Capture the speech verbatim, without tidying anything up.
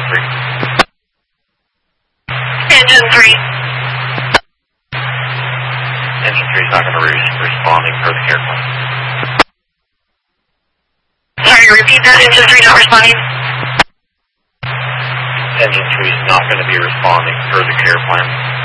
three. Engine three. Engine three is not going to be responding per the care plan. Sorry, repeat that. Engine three not responding. Engine three is not going to be responding per the care plan.